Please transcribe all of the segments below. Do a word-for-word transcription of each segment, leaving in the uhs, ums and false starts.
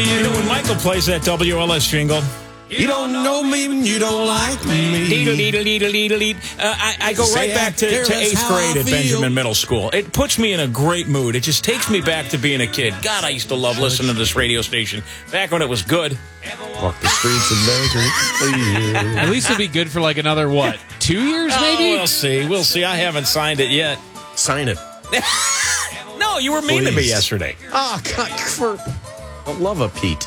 You know, when Michael plays that W L S jingle, you don't know me when you don't like me. Deedle, deedle, deedle, deedle, deedle. Uh, I, I go right back to, to eighth grade at Benjamin Middle School. It puts me in a great mood. It just takes me back to being a kid. God, I used to love listening to this radio station back when it was good. Walk the streets of Bakery. At least it'll be good for like another, what, two years maybe? Oh, we'll see. We'll see. I haven't signed it yet. Sign it. No, you were mean Please. to me yesterday. Oh, God, for the love of Pete.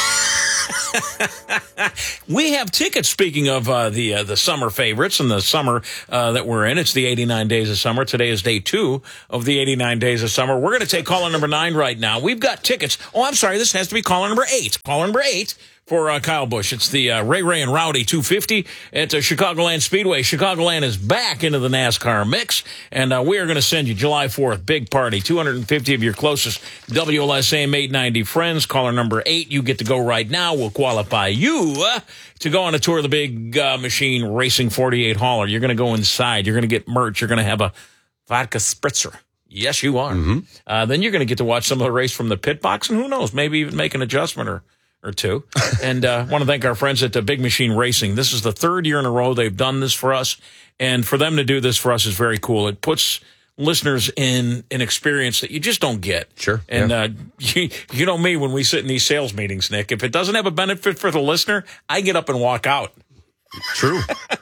We have tickets, speaking of uh, the uh, the summer favorites and the summer uh, that we're in. It's the eighty-nine days of summer. Today is day two of the eighty-nine days of summer. We're going to take caller number nine right now. We've got tickets. Oh, I'm sorry. This has to be caller number eight. Caller number eight for uh, Kyle Busch. It's the uh, Ray Ray and Rowdy two fifty at uh, Chicagoland Speedway. Chicagoland is back into the NASCAR mix, and uh, we are going to send you July fourth, big party, two hundred fifty of your closest W L S A M eight ninety friends. Caller number eight, you get to go right now. We'll qualify you uh, to go on a tour of the big uh, machine racing forty-eight hauler. You're going to go inside. You're going to get merch. You're going to have a vodka spritzer. Yes, you are. Mm-hmm. Uh, then you're going to get to watch some of the race from the pit box, and who knows, maybe even make an adjustment or or two. And I uh, want to thank our friends at the Big Machine Racing. This is the third year in a row they've done this for us, and for them to do this for us is very cool. It puts listeners in an experience that you just don't get. Sure. And yeah. uh, you, you know me, when we sit in these sales meetings, Nick, if it doesn't have a benefit for the listener, I get up and walk out. True.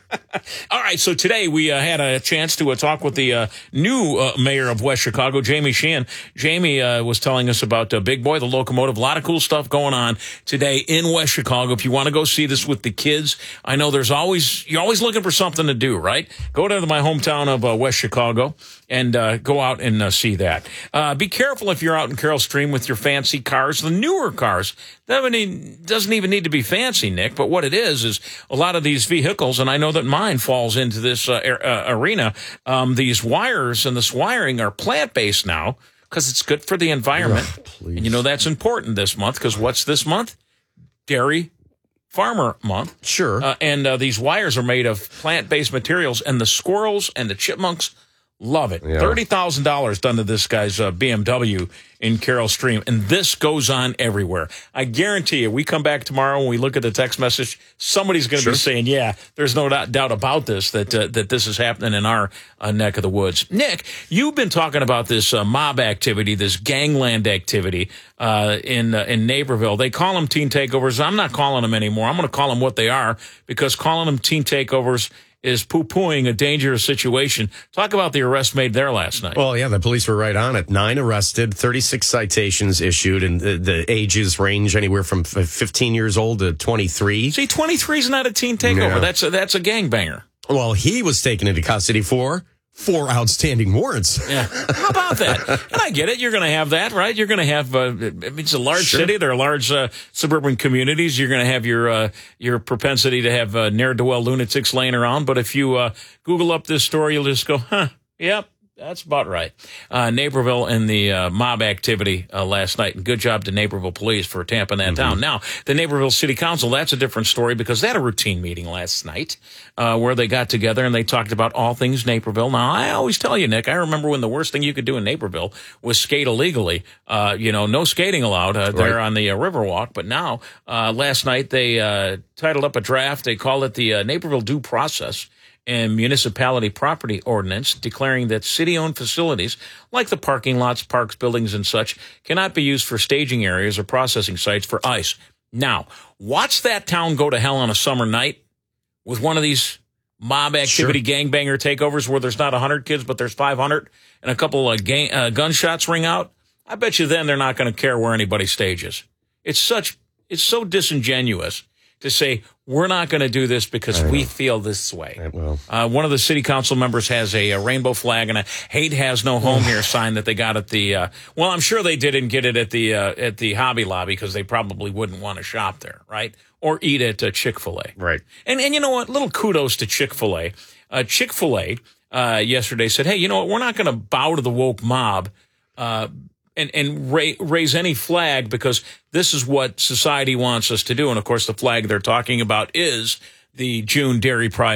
All right, so today we uh, had a chance to uh, talk with the uh, new uh, mayor of West Chicago, Jamie Sheehan. Jamie uh, was telling us about uh, Big Boy, the locomotive. A lot of cool stuff going on today in West Chicago. If you want to go see this with the kids, I know there's always, you're always looking for something to do, right? Go to my hometown of uh, West Chicago and uh, go out and uh, see that. Uh, be careful if you're out in Carroll Stream with your fancy cars, the newer cars. That doesn't even need to be fancy, Nick, but what it is is a lot of these vehicles, and I know that mine falls into this uh, uh, arena, um, these wires and this wiring are plant-based now because it's good for the environment. Oh, and you know that's important this month because what's this month? Dairy Farmer Month. Sure. Uh, and uh, these wires are made of plant-based materials, and the squirrels and the chipmunks love it. Yeah. thirty thousand dollars done to this guy's uh, B M W in Carroll Stream. And this goes on everywhere. I guarantee you, we come back tomorrow and we look at the text message, somebody's going to Sure. be saying, yeah, there's no doubt, doubt about this, that uh, that this is happening in our uh, neck of the woods. Nick, you've been talking about this uh, mob activity, this gangland activity uh, in uh, in Naperville. They call them teen takeovers. I'm not calling them anymore. I'm going to call them what they are because calling them teen takeovers is poo-pooing a dangerous situation. Talk about the arrest made there last night. Well, yeah, the police were right on it. Nine arrested, thirty-six citations issued, and the, the ages range anywhere from fifteen years old to twenty-three. See, twenty-three is not a teen takeover. Yeah. That's a, that's a gangbanger. Well, he was taken into custody for four outstanding warrants. Yeah. How about that? And I get it. You're going to have that, right? You're going to have, uh, it's a large Sure. city. There are large uh, suburban communities. You're going to have your uh, your propensity to have uh, ne'er-do-well lunatics laying around. But if you uh, Google up this story, you'll just go, huh, yep. That's about right. Uh, Naperville and the uh, mob activity uh, last night. And good job to Naperville police for tamping that mm-hmm. down. Now, the Naperville City Council, that's a different story because they had a routine meeting last night uh, where they got together and they talked about all things Naperville. Now, I always tell you, Nick, I remember when the worst thing you could do in Naperville was skate illegally. Uh, you know, no skating allowed uh, there right. on the uh, Riverwalk. But now, uh, last night, they uh, titled up a draft. They called it the uh, Naperville Due Process and Municipality Property Ordinance, declaring that city-owned facilities like the parking lots, parks, buildings, and such cannot be used for staging areas or processing sites for ice. Now, watch that town go to hell on a summer night with one of these mob activity Sure. gangbanger takeovers where there's not one hundred kids, but there's five hundred, and a couple of gang, uh, gunshots ring out. I bet you then they're not going to care where anybody stages. It's such, it's so disingenuous to say, we're not going to do this because we feel this way. Well, Uh, one of the city council members has a, a rainbow flag and a hate has no home here sign that they got at the, uh, well, I'm sure they didn't get it at the, uh, at the Hobby Lobby because they probably wouldn't want to shop there, right? Or eat at uh, Chick-fil-A. right. And, and you know what? Little kudos to Chick-fil-A. Uh, Chick-fil-A, uh, yesterday said, hey, you know what? We're not going to bow to the woke mob, uh, and, and ra- raise any flag because this is what society wants us to do. And, of course, the flag they're talking about is the June Dairy Pride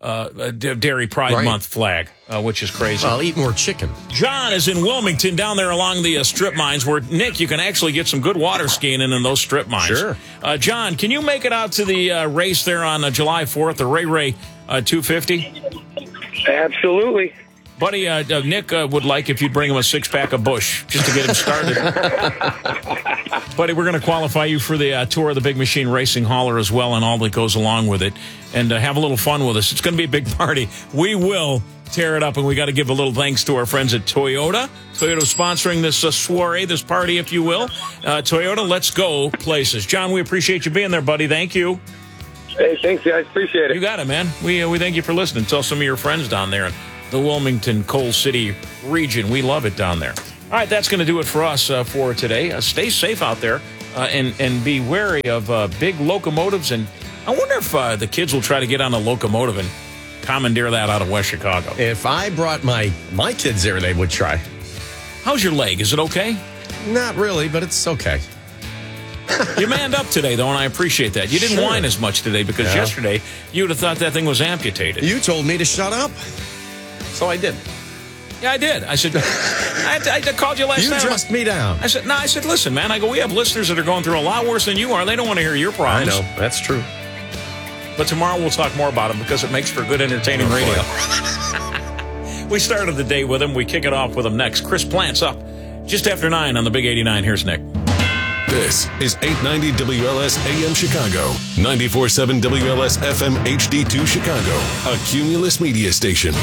uh, Dairy Pride Right. Month flag, uh, which is crazy. I'll eat more chicken. John is in Wilmington down there along the uh, strip mines where, Nick, you can actually get some good water skiing in, in those strip mines. Sure. Uh, John, can you make it out to the uh, race there on uh, July fourth, the Ray Ray uh, two fifty? Absolutely. Buddy, uh, uh, Nick uh, would like if you'd bring him a six-pack of Busch just to get him started. Buddy, we're going to qualify you for the uh, tour of the Big Machine Racing Hauler as well and all that goes along with it. And uh, have a little fun with us. It's going to be a big party. We will tear it up, and we got to give a little thanks to our friends at Toyota. Toyota sponsoring this uh, soiree, this party, if you will. Uh, Toyota, let's go places. John, we appreciate you being there, buddy. Thank you. Hey, thanks, guys. Appreciate it. You got it, man. We, uh, we thank you for listening. Tell some of your friends down there in the Wilmington, Coal City region. We love it down there. All right, that's going to do it for us uh, for today. Uh, stay safe out there uh, and, and be wary of uh, big locomotives. And I wonder if uh, the kids will try to get on a locomotive and commandeer that out of West Chicago. If I brought my, my kids there, they would try. How's your leg? Is it okay? Not really, but it's okay. You manned up today, though, and I appreciate that. You didn't Sure. whine as much today because Yeah. yesterday you would have thought that thing was amputated. You told me to shut up. So I did. Yeah, I did. I said, I, I called you last You night. dressed me down. I said, no, I said, listen, man. I go, we have listeners that are going through a lot worse than you are. They don't want to hear your I problems. know. That's true. But tomorrow we'll talk more about them because it makes for good, entertaining Oh, radio. We started the day with them. We kick it off with them next. Chris Plant's up just after nine on the Big eighty-nine. Here's Nick. This is eight ninety W L S A M Chicago, ninety-four point seven W L S F M H D two Chicago, a Cumulus media station.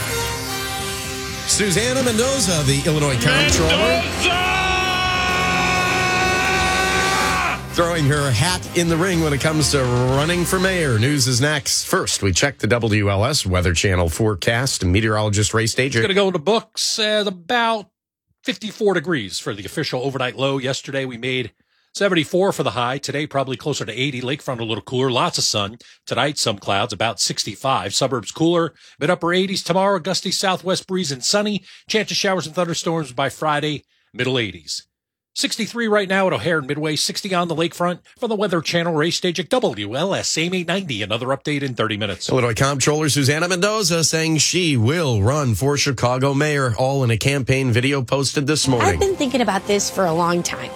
Susanna Mendoza, the Illinois Comptroller, throwing her hat in the ring when it comes to running for mayor. News is next. First, we check the W L S Weather Channel forecast. Meteorologist Ray Stager. Going to go in the books at about fifty-four degrees for the official overnight low. Yesterday we made seventy-four for the high. Today probably closer to eighty. Lakefront a little cooler. Lots of sun. Tonight some clouds, about sixty-five. Suburbs cooler, mid upper eighties. Tomorrow gusty southwest breeze and sunny. Chance of showers and thunderstorms by Friday, middle eighties. sixty-three right now at O'Hare and Midway. sixty on the lakefront. From the Weather Channel, Ray Stage at W L S A M eight ninety. Another update in thirty minutes. Illinois Comptroller Susanna Mendoza saying she will run for Chicago mayor, all in a campaign video posted this I've morning. been thinking about this for a long time.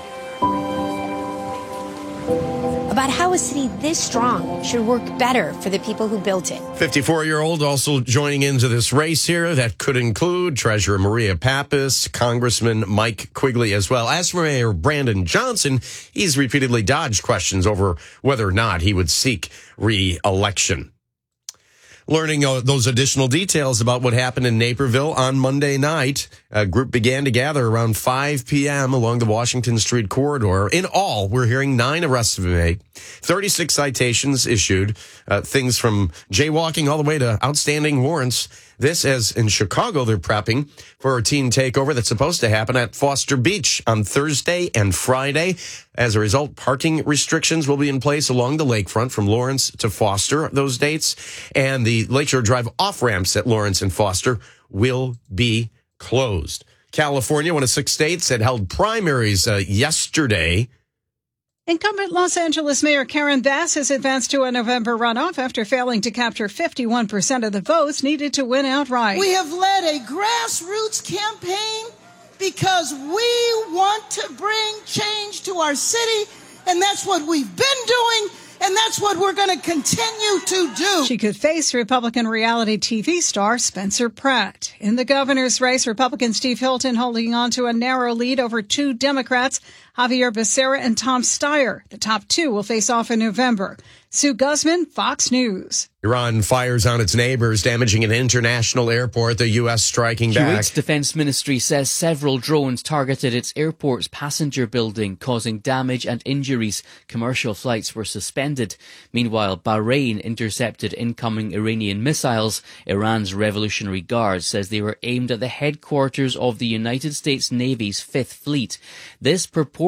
About how a city this strong should work better for the people who built it. fifty-four-year-old also joining into this race here. That could include Treasurer Maria Pappas, Congressman Mike Quigley as well. As for Mayor Brandon Johnson, he's repeatedly dodged questions over whether or not he would seek re-election. Learning uh, those additional details about what happened in Naperville on Monday night, a group began to gather around five p.m. along the Washington Street corridor. In all, we're hearing nine arrests have been made, thirty-six citations issued, uh, things from jaywalking all the way to outstanding warrants. This, as in Chicago, they're prepping for a teen takeover that's supposed to happen at Foster Beach on Thursday and Friday. As a result, parking restrictions will be in place along the lakefront from Lawrence to Foster, those dates. And the Lakeshore Drive off-ramps at Lawrence and Foster will be closed. California, one of six states that held primaries uh, yesterday. Incumbent Los Angeles Mayor Karen Bass has advanced to a November runoff after failing to capture fifty-one percent of the votes needed to win outright. We have led a grassroots campaign because we want to bring change to our city, and that's what we've been doing, and that's what we're going to continue to do. She could face Republican reality T V star Spencer Pratt. In the governor's race, Republican Steve Hilton holding on to a narrow lead over two Democrats, Javier Becerra and Tom Steyer. The top two will face off in November. Sue Guzman, Fox News. Iran fires on its neighbors, damaging an international airport, the U S striking back. Kuwait's defense ministry says several drones targeted its airport's passenger building, causing damage and injuries. Commercial flights were suspended. Meanwhile, Bahrain intercepted incoming Iranian missiles. Iran's Revolutionary Guard says they were aimed at the headquarters of the United States Navy's Fifth Fleet. This purported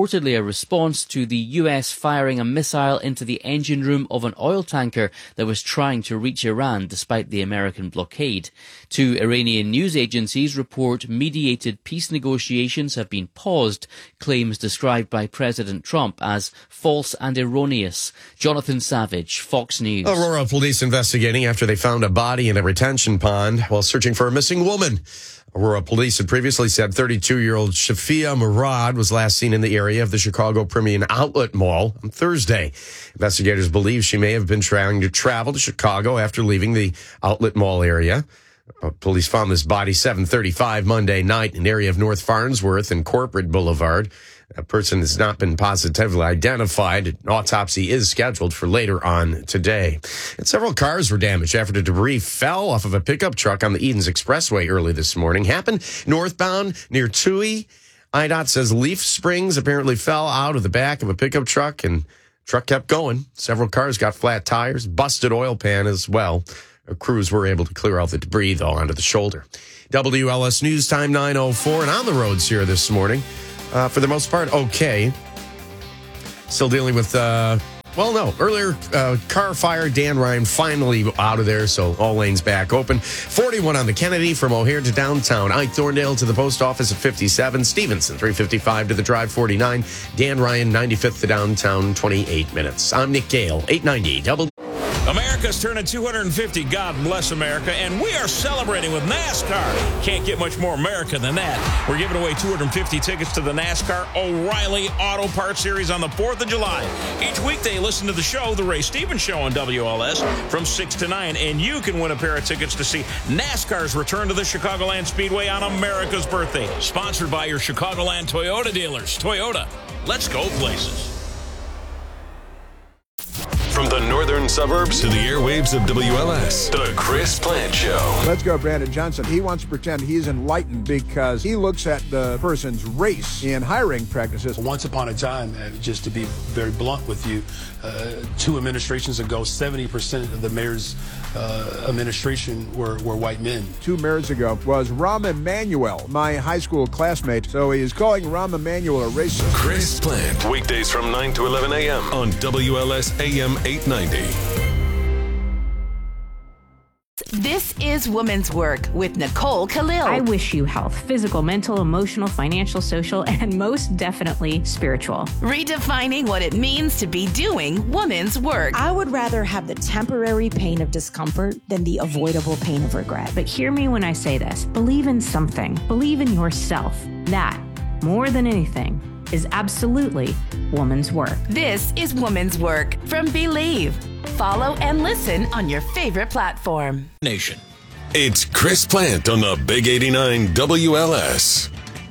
reportedly a response to the U S firing a missile into the engine room of an oil tanker that was trying to reach Iran despite the American blockade. Two Iranian news agencies report mediated peace negotiations have been paused, claims described by President Trump as false and erroneous. Jonathan Savage, Fox News. Aurora police investigating after they found a body in a retention pond while searching for a missing woman. Aurora police had previously said thirty-two-year-old Shafia Murad was last seen in the area of the Chicago Premium Outlet Mall on Thursday. Investigators believe she may have been trying to travel to Chicago after leaving the Outlet Mall area. Uh, police found this body seven thirty-five Monday night in the area of North Farnsworth and Corporate Boulevard. A person has not been positively identified. An autopsy is scheduled for later on today. And several cars were damaged after the debris fell off of a pickup truck on the Edens Expressway early this morning. Happened northbound near Toohey. I D O T says leaf springs apparently fell out of the back of a pickup truck, and truck kept going. Several cars got flat tires, busted oil pan as well. Our crews were able to clear out the debris, though, onto the shoulder. W L S News Time nine oh four, and on the roads here this morning. Uh, for the most part, okay. Still dealing with, uh, well, no, earlier uh, car fire. Dan Ryan finally out of there, so all lanes back open. forty-one on the Kennedy from O'Hare to downtown. Ike Thorndale to the post office at fifty-seven. Stevenson, three fifty-five to the drive, forty-nine. Dan Ryan, ninety-fifth to downtown, twenty-eight minutes. I'm Nick Gale, eight ninety. Double. America's turning two hundred fifty. God bless America. And we are celebrating with NASCAR. Can't get much more America than that. We're giving away two hundred fifty tickets to the NASCAR O'Reilly Auto Parts Series on the fourth of July. Each weekday, listen to the show, The Ray Stevens Show on W L S from six to nine. And you can win a pair of tickets to see NASCAR's return to the Chicagoland Speedway on America's birthday. Sponsored by your Chicagoland Toyota dealers. Toyota, let's go places. From the northern suburbs to the airwaves of W L S, The Chris Plant Show. Let's go, Brandon Johnson. He wants to pretend he's enlightened because he looks at the person's race in hiring practices. Once upon a time, uh, just to be very blunt with you, uh, two administrations ago, seventy percent of the mayor's uh, administration were, were white men. Two mayors ago was Rahm Emanuel, my high school classmate. So he's calling Rahm Emanuel a racist. Chris Plant, weekdays from nine to eleven a.m. on W L S A M eight ninety. This is Woman's Work with Nicole Khalil. I wish you health, physical, mental, emotional, financial, social, and most definitely spiritual. Redefining what it means to be doing woman's work. I would rather have the temporary pain of discomfort than the avoidable pain of regret. But hear me when I say this. Believe in something. Believe in yourself. That, more than anything, is absolutely woman's work. This is Woman's Work from Believe. Follow and listen on your favorite platform. Nation. It's Chris Plant on the Big eighty-nine W L S.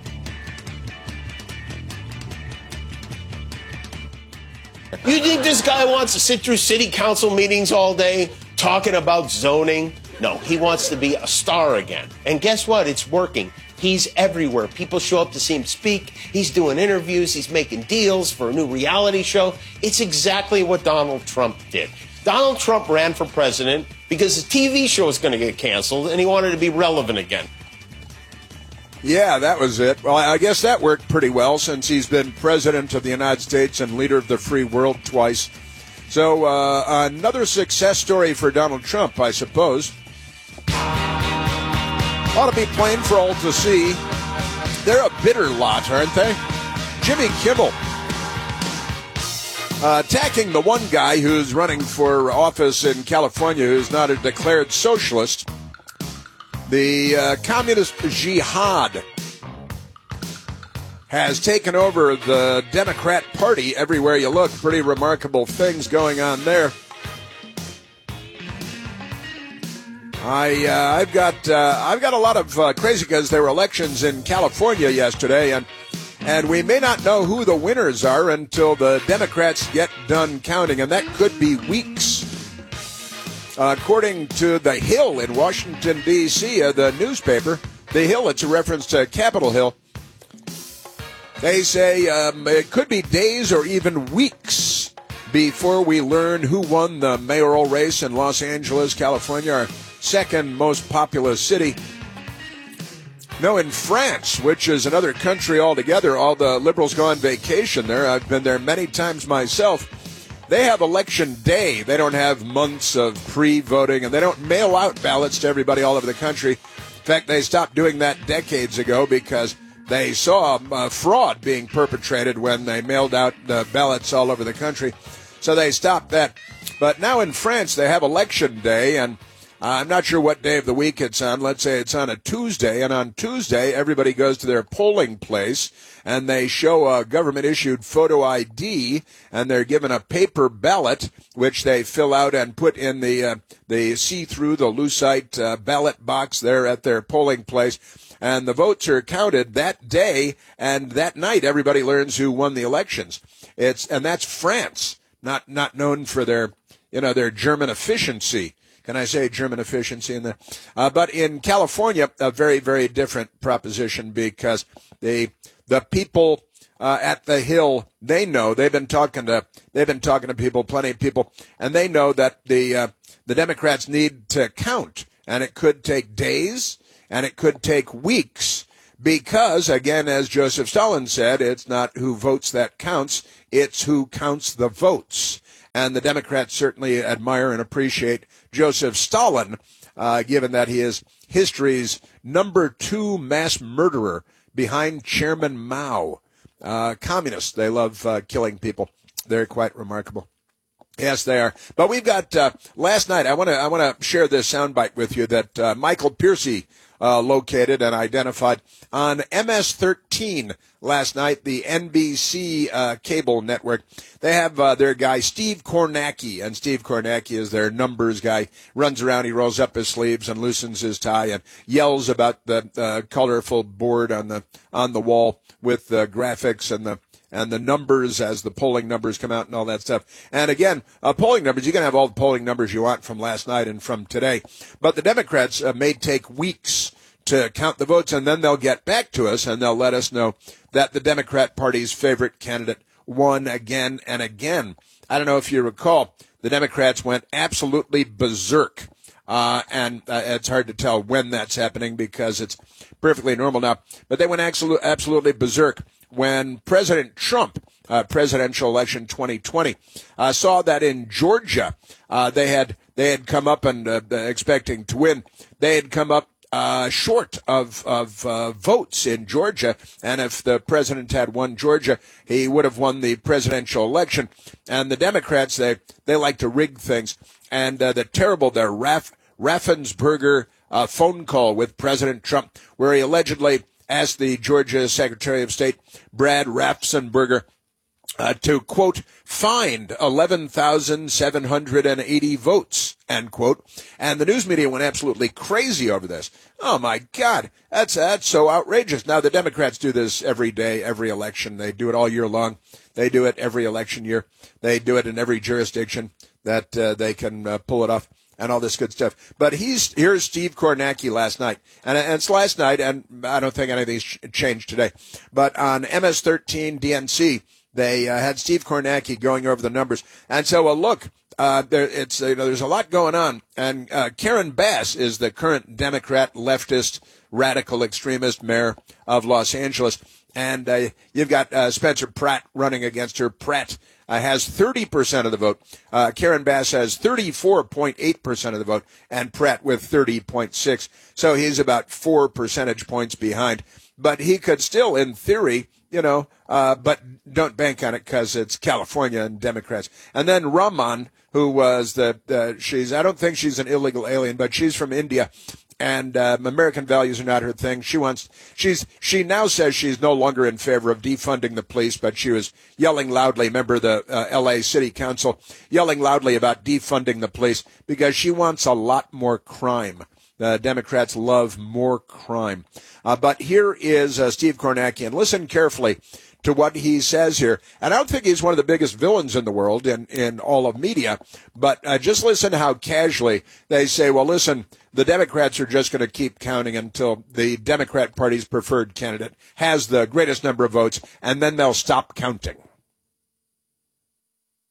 You think this guy wants to sit through city council meetings all day talking about zoning? No, he wants to be a star again. And guess what? It's working. He's everywhere. People show up to see him speak. He's doing interviews. He's making deals for a new reality show. It's exactly what Donald Trump did. Donald Trump ran for president because his T V show was going to get canceled, and he wanted to be relevant again. Yeah, that was it. Well, I guess that worked pretty well since he's been president of the United States and leader of the free world twice. So uh, another success story for Donald Trump, I suppose. Ought to be plain for all to see. They're a bitter lot, aren't they? Jimmy Kimmel uh, attacking the one guy who's running for office in California who's not a declared socialist. The uh, communist jihad has taken over the Democrat Party everywhere you look. Pretty remarkable things going on there. I uh, I've got uh, I've got a lot of uh, crazy because there were elections in California yesterday, and and we may not know who the winners are until the Democrats get done counting, and that could be weeks. Uh, according to The Hill in Washington, D C, uh, the newspaper, The Hill, it's a reference to Capitol Hill. They say um, it could be days or even weeks before we learn who won the mayoral race in Los Angeles, California, our second most populous city. No, in France, which is another country altogether, all the liberals go on vacation there. I've been there many times myself. They have election day. They don't have months of pre-voting, and they don't mail out ballots to everybody all over the country. In fact, they stopped doing that decades ago because they saw uh, fraud being perpetrated when they mailed out uh, ballots all over the country. So they stopped that. But now in France, they have election day, and uh, I'm not sure what day of the week it's on. Let's say it's on a Tuesday, and on Tuesday, everybody goes to their polling place, and they show a government-issued photo I D, and they're given a paper ballot, which they fill out and put in the uh, the see-through, the lucite uh, ballot box there at their polling place. And the votes are counted that day, and that night everybody learns who won the elections. It's and that's France, not not known for their you know their German efficiency. Can I say German efficiency in there? Uh, but in California, a very very different proposition because the the people uh, at the Hill, they know they've been talking to they've been talking to people, plenty of people, and they know that the uh, the Democrats need to count, and it could take days. And it could take weeks because, again, as Joseph Stalin said, it's not who votes that counts, it's who counts the votes. And the Democrats certainly admire and appreciate Joseph Stalin, uh, given that he is history's number two mass murderer behind Chairman Mao. Uh, communists, they love uh, killing people. They're quite remarkable. Yes, they are. But we've got, uh, last night, I want to I want to share this soundbite with you that uh, Michael Piercy uh, located and identified on M S thirteen last night, the N B C uh, cable network. They have uh, their guy, Steve Kornacki, and Steve Kornacki is their numbers guy. Runs around, he rolls up his sleeves and loosens his tie and yells about the uh, colorful board on the on the wall with the graphics and the and the numbers as the polling numbers come out and all that stuff. And again, uh, polling numbers, you can have all the polling numbers you want from last night and from today. But the Democrats uh, may take weeks to count the votes, and then they'll get back to us and they'll let us know that the Democrat Party's favorite candidate won again and again. I don't know if you recall, the Democrats went absolutely berserk. Uh, and uh, it's hard to tell when that's happening because it's perfectly normal now. But they went absolute, absolutely berserk when President Trump, uh, presidential election twenty twenty, uh, saw that in Georgia, uh, they had, they had come up and, uh, expecting to win. They had come up, uh, short of, of, uh, votes in Georgia. And if the president had won Georgia, he would have won the presidential election. And the Democrats, they, they like to rig things. And, uh, the terrible, the Raff, Raffensperger, uh, phone call with President Trump, where he allegedly asked the Georgia Secretary of State, Brad Raffensperger, uh, to, quote, find eleven thousand seven hundred eighty votes, end quote. And the news media went absolutely crazy over this. Oh, my God, that's that's so outrageous. Now, the Democrats do this every day, every election. They do it all year long. They do it every election year. They do it in every jurisdiction that uh, they can uh, pull it off. And all this good stuff. But he's here's Steve Kornacki last night. And, and it's last night, and I don't think anything's changed today. But on M S thirteen D N C, they uh, had Steve Kornacki going over the numbers. And so, well, look, uh, there, it's, you know, there's a lot going on. And uh, Karen Bass is the current Democrat, leftist, radical extremist mayor of Los Angeles. And uh, you've got uh, Spencer Pratt running against her. Pratt Uh, has thirty percent of the vote. Uh, Karen Bass has thirty-four point eight percent of the vote, and Pratt with thirty point six. So he's about four percentage points behind. But he could still, in theory, you know, uh, but don't bank on it because it's California and Democrats. And then Rahman, who was the, uh, she's, I don't think she's an illegal alien, but she's from India. And uh, American values are not her thing. She wants, she's, she now says she's no longer in favor of defunding the police, but she was yelling loudly, remember the uh, L A City Council, yelling loudly about defunding the police because she wants a lot more crime. The Democrats love more crime. Uh, but here is uh, Steve Kornacki, and listen carefully to what he says here. And I don't think he's one of the biggest villains in the world in, in all of media, but uh, just listen to how casually they say, well, listen, the Democrats are just going to keep counting until the Democrat Party's preferred candidate has the greatest number of votes, and then they'll stop counting.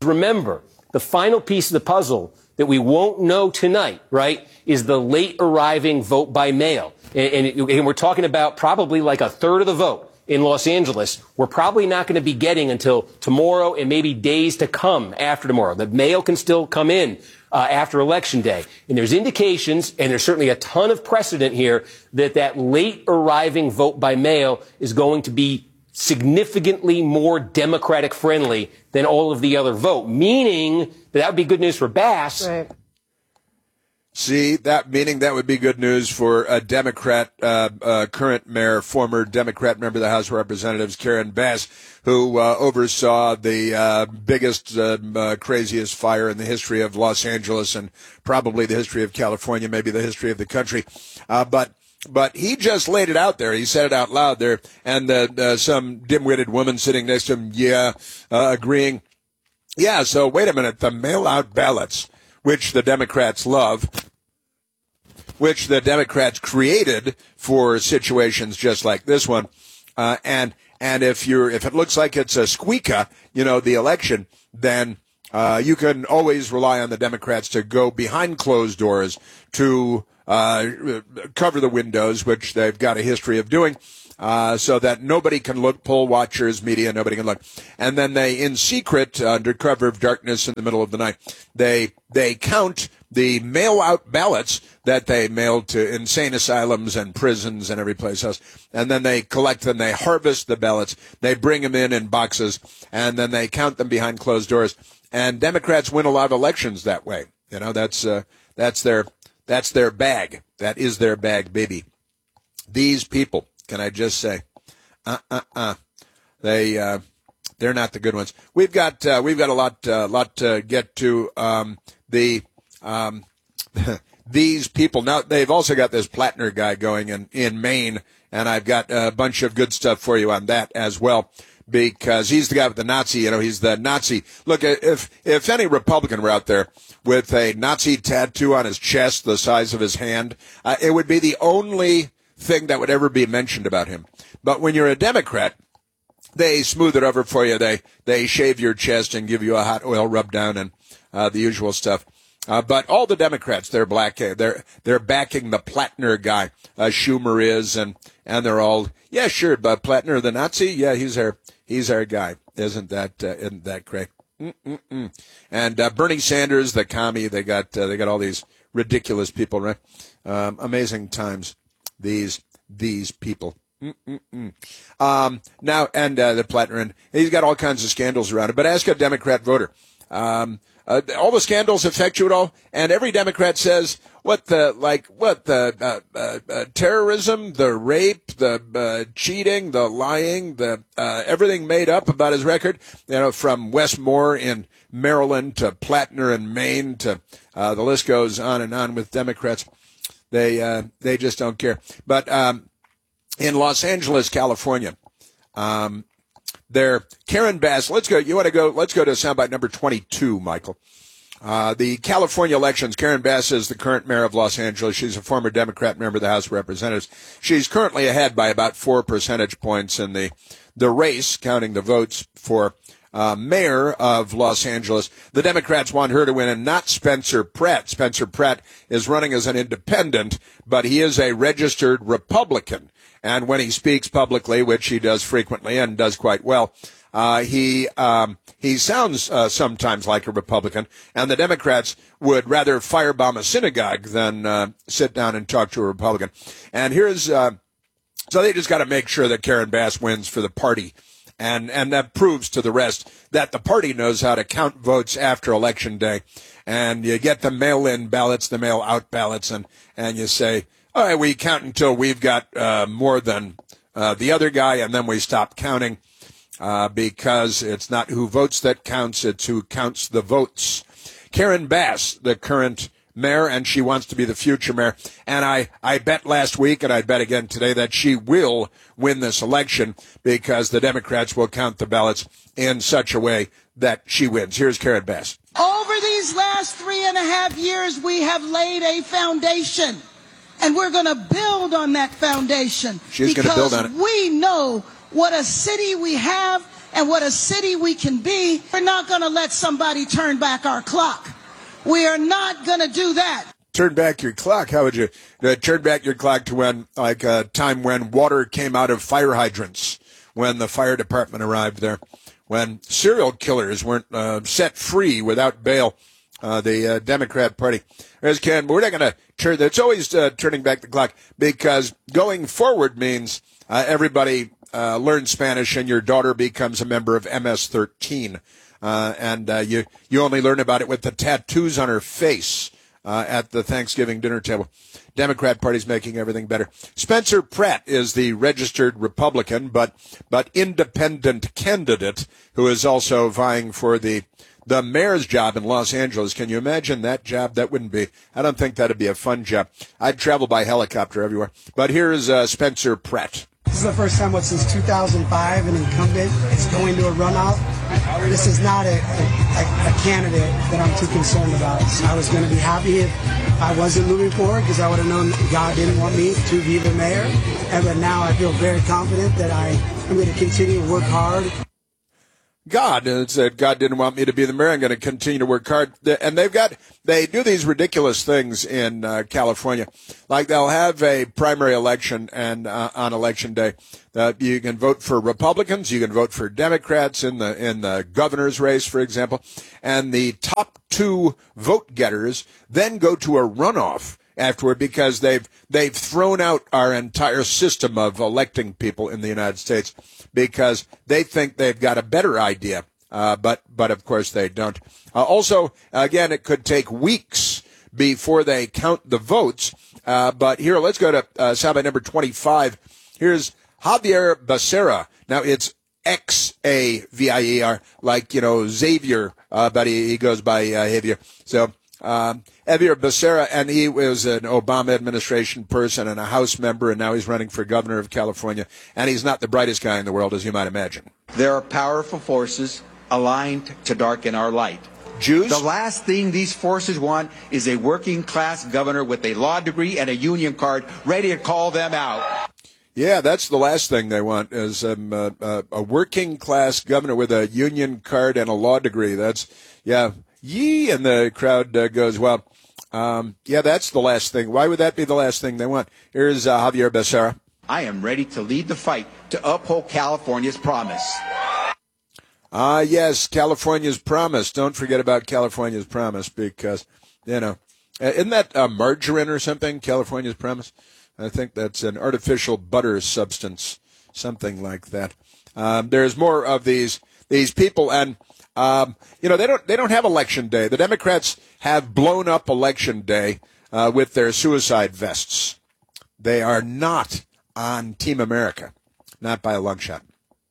Remember, the final piece of the puzzle that we won't know tonight, right, is the late arriving vote by mail. And, and, and we're talking about probably like a third of the vote in Los Angeles. We're probably not going to be getting until tomorrow and maybe days to come after tomorrow. The mail can still come in uh, after Election Day. And there's indications, and there's certainly a ton of precedent here, that that late arriving vote by mail is going to be significantly more Democratic friendly than all of the other vote, meaning that that would be good news for Bass. Right. See, that meaning that would be good news for a Democrat, uh, uh, current mayor, former Democrat member of the House of Representatives, Karen Bass, who uh, oversaw the uh, biggest, uh, uh, craziest fire in the history of Los Angeles and probably the history of California, maybe the history of the country. Uh, but But he just laid it out there. He said it out loud there. And uh, uh, some dim-witted woman sitting next to him, yeah, uh, agreeing. Yeah, so wait a minute. The mail-out ballots, which the Democrats love, which the Democrats created for situations just like this one. Uh, and and if you're if it looks like it's a squeaker, you know, the election, then uh, you can always rely on the Democrats to go behind closed doors to uh, cover the windows, which they've got a history of doing, uh, so that nobody can look, poll watchers, media, nobody can look. And then they, in secret, uh, under cover of darkness in the middle of the night, they they count the mail-out ballots that they mailed to insane asylums and prisons and every place else. And then they collect them, they harvest the ballots, they bring them in in boxes, and then they count them behind closed doors. And Democrats win a lot of elections that way. You know, that's uh, that's their that's their bag. That is their bag, baby. These people, can I just say, uh, uh, uh, they uh, they're not the good ones. We've got uh, we've got a lot uh, lot to get to. Um, the um, these people now, they've also got this Plattner guy going in in Maine, and I've got a bunch of good stuff for you on that as well. Because he's the guy with the Nazi, you know, he's the Nazi. Look, if if any Republican were out there with a Nazi tattoo on his chest the size of his hand, uh, it would be the only thing that would ever be mentioned about him. But when you're a Democrat, they smooth it over for you. They they shave your chest and give you a hot oil rub down and uh, the usual stuff. Uh, but all the Democrats, they're black. They're they're backing the Plattner guy. Uh, Schumer is, and and they're all, yeah, sure. But Plattner, the Nazi, yeah, he's our he's our guy. Isn't that uh, isn't that great? Mm-mm-mm. And uh, Bernie Sanders, the commie. They got uh, they got all these ridiculous people, right? Um, amazing times. These these people. Mm-mm-mm. Um, now and uh, the Plattner, and he's got all kinds of scandals around it. But ask a Democrat voter. Um, Uh, all the scandals affect you at all? And every Democrat says, what the, like, what the, uh, uh, uh, terrorism, the rape, the, uh, cheating, the lying, the, uh, everything made up about his record, you know, from Wes Moore in Maryland to Plattner in Maine to, uh, the list goes on and on with Democrats. They, uh, they just don't care. But, um, in Los Angeles, California, um, There, Karen Bass. Let's go. You want to go? Let's go to soundbite number twenty-two, Michael. Uh, the California elections. Karen Bass is the current mayor of Los Angeles. She's a former Democrat member of the House of Representatives. She's currently ahead by about four percentage points in the the race, counting the votes for uh, mayor of Los Angeles. The Democrats want her to win, and not Spencer Pratt. Spencer Pratt is running as an independent, but he is a registered Republican. And when he speaks publicly, which he does frequently and does quite well, uh, he um, he sounds uh, sometimes like a Republican. And the Democrats would rather firebomb a synagogue than uh, sit down and talk to a Republican. And here's uh, so they just got to make sure that Karen Bass wins for the party. And and that proves to the rest that the party knows how to count votes after Election Day. And you get the mail-in ballots, the mail-out ballots, and, and you say, all right, we count until we've got uh, more than uh, the other guy, and then we stop counting uh, because it's not who votes that counts, it's who counts the votes. Karen Bass, the current mayor, and she wants to be the future mayor. And I, I bet last week, and I bet again today, that she will win this election because the Democrats will count the ballots in such a way that she wins. Here's Karen Bass. Over these last three and a half years, we have laid a foundation. And we're going to build on that foundation. She's going to build on it. We know what a city we have and what a city we can be. We're not going to let somebody turn back our clock. We are not going to do that. Turn back your clock. How would you uh, turn back your clock to when, like a time when water came out of fire hydrants, when the fire department arrived there, when serial killers weren't uh, set free without bail? Uh, the uh, Democrat Party. As Ken, we're not going to turn. It's always uh, turning back the clock, because going forward means uh, everybody uh, learns Spanish and your daughter becomes a member of M S thirteen, uh, and uh, you you only learn about it with the tattoos on her face uh, at the Thanksgiving dinner table. Democrat Party's making everything better. Spencer Pratt is the registered Republican, but but independent candidate who is also vying for the the mayor's job in Los Angeles. Can you imagine that job? That wouldn't be, I don't think that'd be a fun job. I'd travel by helicopter everywhere. But here's uh, Spencer Pratt. This is the first time, what, since two thousand five, an incumbent is going to a runoff. This is not a, a, a candidate that I'm too concerned about. I was going to be happy if I wasn't moving forward, because I would have known God didn't want me to be the mayor. And but now I feel very confident that I am going to continue to work hard. God uh, said God didn't want me to be the mayor. I'm going to continue to work hard. And they've got, they do these ridiculous things in uh, California. Like they'll have a primary election, and uh, on election day, uh, you can vote for Republicans, you can vote for Democrats in the, in the governor's race, for example. And the top two vote getters then go to a runoff afterward, because they've, they've thrown out our entire system of electing people in the United States, because they think they've got a better idea, uh, but but of course they don't. Uh, also, again, it could take weeks before they count the votes. Uh, but here, let's go to uh, soundbite number twenty-five. Here's Javier Becerra. Now, it's X A V I E R, like, you know, Xavier, uh, but he, he goes by uh, Javier. So, Um, Javier Becerra, and he was an Obama administration person and a House member, and now he's running for governor of California. And he's not the brightest guy in the world, as you might imagine. There are powerful forces aligned to darken our light. Jews? The last thing these forces want is a working-class governor with a law degree and a union card ready to call them out. Yeah, that's the last thing they want, is um, uh, uh, a working-class governor with a union card and a law degree. That's, yeah. Yee, and the crowd uh, goes, well, um, yeah, that's the last thing. Why would that be the last thing they want? Here's uh, Javier Becerra. I am ready to lead the fight to uphold California's promise. Ah, uh, yes, California's promise. Don't forget about California's promise, because, you know, isn't that uh, margarine or something, California's promise? I think that's an artificial butter substance, something like that. Um, there's more of these these people, and Um, you know, they don't, they don't have election day. The Democrats have blown up election day, uh, with their suicide vests. They are not on Team America. Not by a long shot.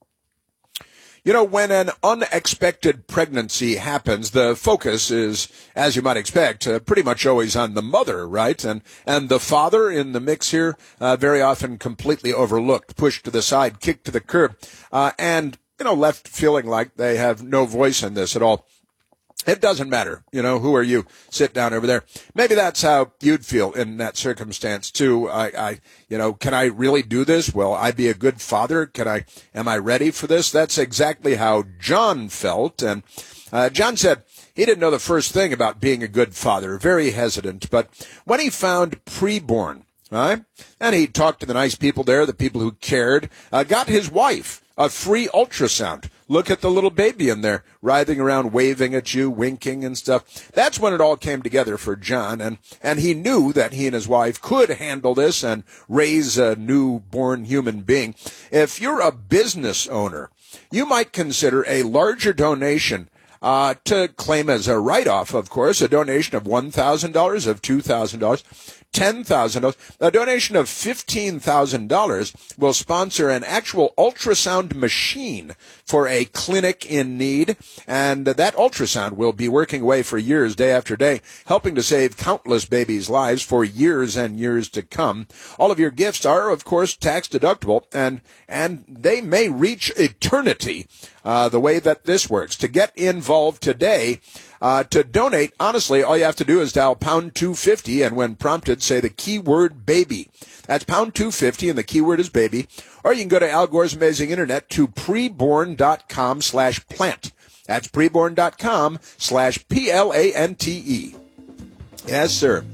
You know, when an unexpected pregnancy happens, the focus is, as you might expect, uh, pretty much always on the mother, right? And, and the father in the mix here, uh, very often completely overlooked, pushed to the side, kicked to the curb, uh, and you know, left feeling like they have no voice in this at all. It doesn't matter. You know, who are you? Sit down over there. Maybe that's how you'd feel in that circumstance too. I, I, you know, can I really do this? Will I be a good father? Can I, am I ready for this? That's exactly how John felt. And, uh, John said he didn't know the first thing about being a good father, very hesitant. But when he found preborn, right, and he talked to the nice people there, the people who cared, uh, got his wife a free ultrasound. Look at the little baby in there, writhing around, waving at you, winking and stuff. That's when it all came together for John, and, and he knew that he and his wife could handle this and raise a newborn human being. If you're a business owner, you might consider a larger donation uh, to claim as a write-off, of course, a donation of one thousand dollars, of two thousand dollars, ten thousand dollars. A donation of fifteen thousand dollars will sponsor an actual ultrasound machine for a clinic in need, and that ultrasound will be working away for years, day after day, helping to save countless babies' lives for years and years to come. All of your gifts are, of course, tax deductible, and and they may reach eternity, uh, the way that this works. To get involved today, Uh, to donate, honestly, all you have to do is dial pound two fifty, and when prompted, say the keyword baby. That's pound two fifty, and the keyword is baby. Or you can go to Al Gore's Amazing Internet to preborn.com slash plant. That's preborn.com slash P L A N T E. Yes, sir.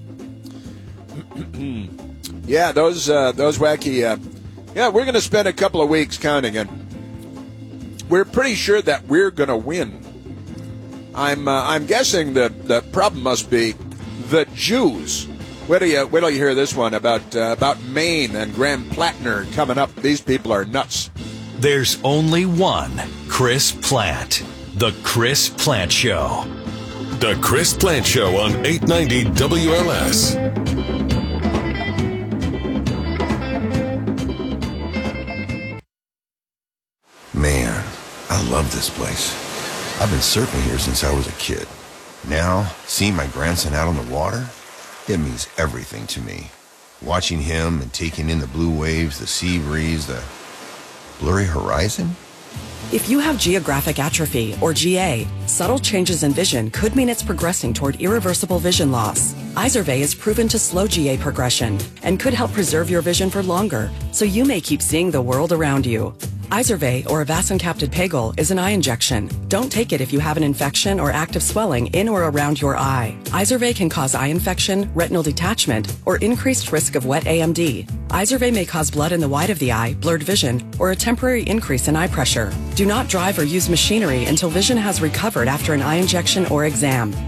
Yeah, those uh, those wacky... Uh, yeah, we're going to spend a couple of weeks counting, and we're pretty sure that we're going to win. I'm uh, I'm guessing the, the problem must be the Jews. Wait till you, wait till you hear this one about, uh, about Maine and Graham Plattner coming up. These people are nuts. There's only one Chris Plant. The Chris Plant Show. The Chris Plant Show on eight ninety W L S. Man, I love this place. I've been surfing here since I was a kid. Now, seeing my grandson out on the water, it means everything to me. Watching him and taking in the blue waves, the sea breeze, the blurry horizon. If you have geographic atrophy, or G A, subtle changes in vision could mean it's progressing toward irreversible vision loss. Izervay is proven to slow G A progression and could help preserve your vision for longer, so you may keep seeing the world around you. Izervay, or avacincaptad pegol, is an eye injection. Don't take it if you have an infection or active swelling in or around your eye. Izervay can cause eye infection, retinal detachment, or increased risk of wet A M D. Izervay may cause blood in the white of the eye, blurred vision, or a temporary increase in eye pressure. Do not drive or use machinery until vision has recovered after an eye injection or exam.